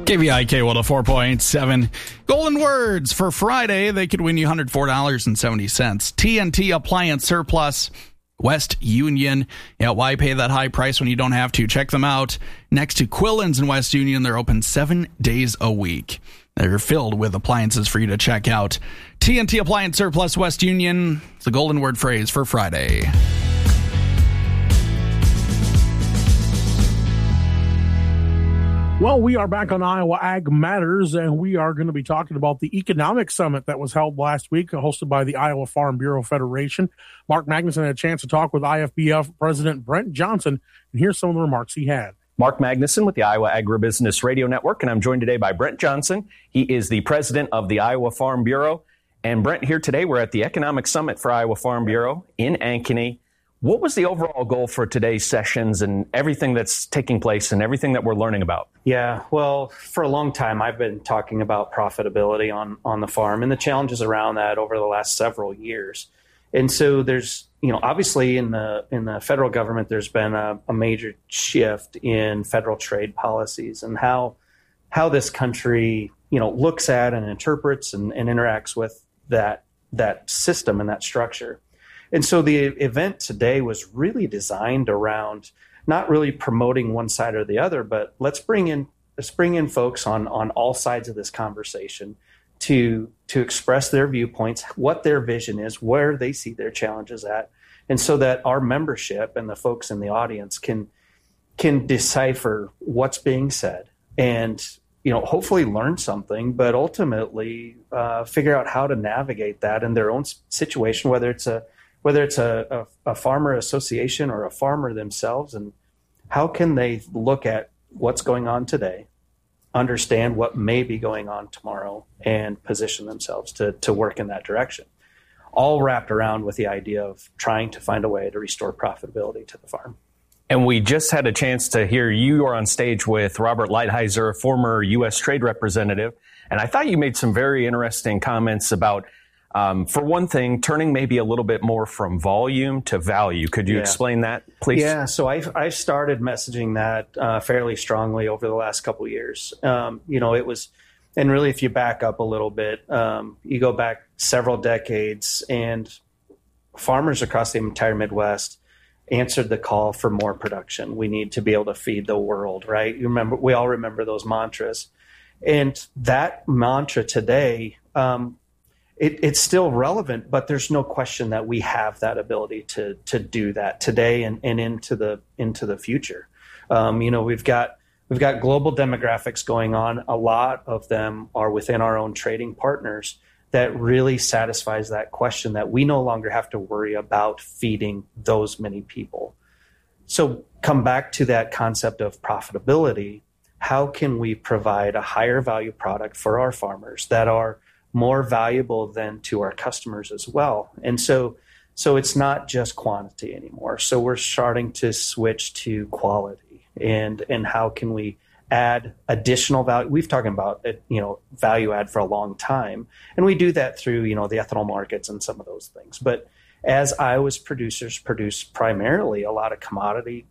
KVIK 104.7. Golden words for Friday. They could win you $104.70. TNT Appliance Surplus, West Union. Yeah, why pay that high price when you don't have to? Check them out next to Quillen's in West Union. They're open 7 days a week. They're filled with appliances for you to check out. TNT Appliance Surplus, West Union. It's the golden word phrase for Friday. Well, we are back on Iowa Ag Matters, and we are going to be talking about the economic summit that was held last week, hosted by the Iowa Farm Bureau Federation. Mark Magnuson had a chance to talk with IFBF President Brent Johnson, and here's some of the remarks he had. Mark Magnuson with the Iowa Agribusiness Radio Network, and I'm joined today by Brent Johnson. He is the president of the Iowa Farm Bureau. And Brent, here today, we're at the Economic Summit for Iowa Farm Bureau in Ankeny. What was the overall goal for today's sessions and everything that's taking place and everything that we're learning about? Yeah, well, for a long time, I've been talking about profitability on the farm and the challenges around that over the last several years. And so there's, obviously in the federal government, there's been a major shift in federal trade policies and how this country, looks at and interprets and interacts with that system and that structure. And so the event today was really designed around not really promoting one side or the other, but let's bring in folks on all sides of this conversation to express their viewpoints, what their vision is, where they see their challenges at, and so that our membership and the folks in the audience can decipher what's being said and hopefully learn something, but ultimately figure out how to navigate that in their own situation, whether it's a farmer association or a farmer themselves, and how can they look at what's going on today, understand what may be going on tomorrow, and position themselves to work in that direction. All wrapped around with the idea of trying to find a way to restore profitability to the farm. And we just had a chance to hear you are on stage with Robert Lighthizer, former U.S. Trade Representative, and I thought you made some very interesting comments about for one thing, turning maybe a little bit more from volume to value. Could you explain that, please? Yeah, so I started messaging that fairly strongly over the last couple of years. It was, and really if you back up a little bit, you go back several decades, and farmers across the entire Midwest answered the call for more production. We need to be able to feed the world, right? We all remember those mantras. And that mantra today, it's still relevant, but there's no question that we have that ability to do that today and into the future. We've got global demographics going on. A lot of them are within our own trading partners that really satisfies that question that we no longer have to worry about feeding those many people. So come back to that concept of profitability. How can we provide a higher value product for our farmers that are more valuable than to our customers as well? And so it's not just quantity anymore. So we're starting to switch to quality and how can we add additional value. We've talked about value add for a long time, and we do that through the ethanol markets and some of those things. But as Iowa's producers produce primarily a lot of commodity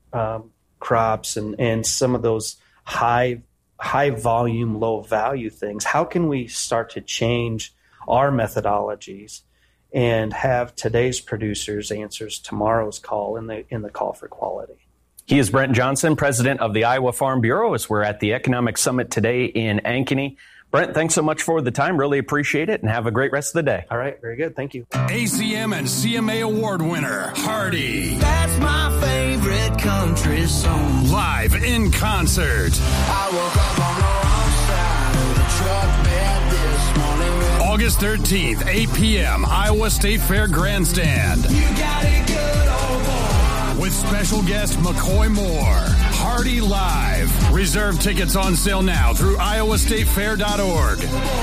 crops and some of those high volume, low value things, how can we start to change our methodologies and have today's producers answers tomorrow's call in the call for quality? He is Brent Johnson, president of the Iowa Farm Bureau, as we're at the Economic Summit today in Ankeny. Brent, thanks so much for the time. Really appreciate it, and have a great rest of the day. All right, very good. Thank you. ACM and CMA award winner, Hardy. That's my favorite country song. Live in concert. I woke up on the wrong side of the truck bed this morning. August 13th, 8 p.m., Iowa State Fair Grandstand. You got it good, old boy. With special guest McCoy Moore. Hardy Live. Reserve tickets on sale now through iowastatefair.org.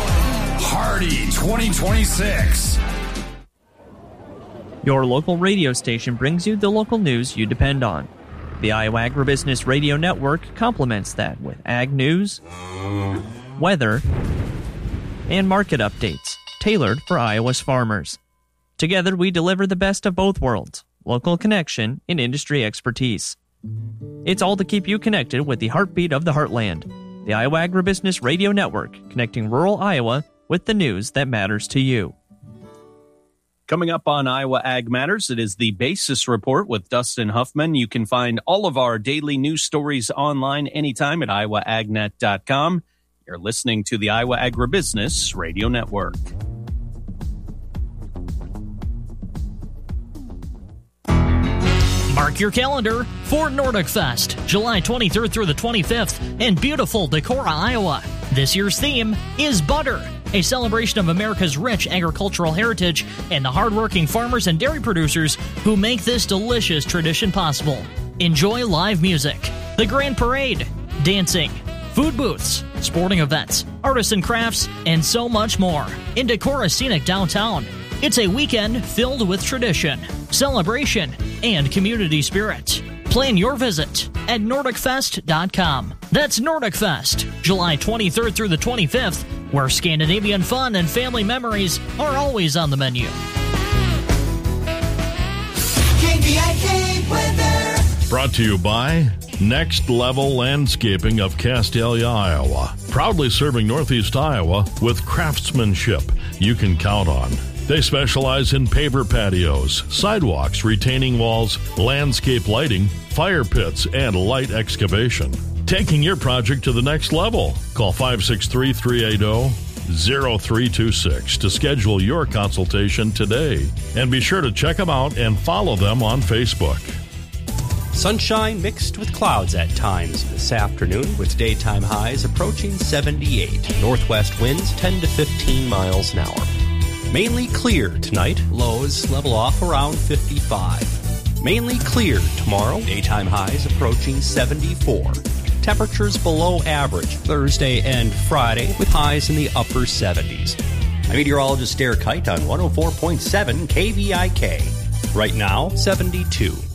Hardy 2026. Your local radio station brings you the local news you depend on. The Iowa Agribusiness Radio Network complements that with ag news, weather, and market updates tailored for Iowa's farmers. Together, we deliver the best of both worlds, local connection and industry expertise. It's all to keep you connected with the heartbeat of the heartland. The Iowa Agribusiness Radio Network, connecting rural Iowa with the news that matters to you. Coming up on Iowa Ag Matters, it is the Basis Report with Dustin Huffman. You can find all of our daily news stories online anytime at iowaagnet.com. You're listening to the Iowa Agribusiness Radio Network. Mark your calendar for Nordic Fest, July 23rd through the 25th in beautiful Decorah, Iowa. This year's theme is Butter, a celebration of America's rich agricultural heritage and the hardworking farmers and dairy producers who make this delicious tradition possible. Enjoy live music, the Grand Parade, dancing, food booths, sporting events, artists and crafts, and so much more in Decorah's scenic downtown. It's a weekend filled with tradition, celebration, and community spirit. Plan your visit at NordicFest.com. That's Nordic Fest, July 23rd through the 25th, where Scandinavian fun and family memories are always on the menu. KVIK weather. Brought to you by Next Level Landscaping of Castalia, Iowa. Proudly serving Northeast Iowa with craftsmanship you can count on. They specialize in paver patios, sidewalks, retaining walls, landscape lighting, fire pits, and light excavation. Taking your project to the next level. Call 563-380-0326 to schedule your consultation today. And be sure to check them out and follow them on Facebook. Sunshine mixed with clouds at times this afternoon, with daytime highs approaching 78. Northwest winds 10 to 15 miles an hour. Mainly clear tonight, lows level off around 55. Mainly clear tomorrow, daytime highs approaching 74. Temperatures below average Thursday and Friday, with highs in the upper 70s. I'm meteorologist Derek Kite on 104.7 KVIK. Right now, 72.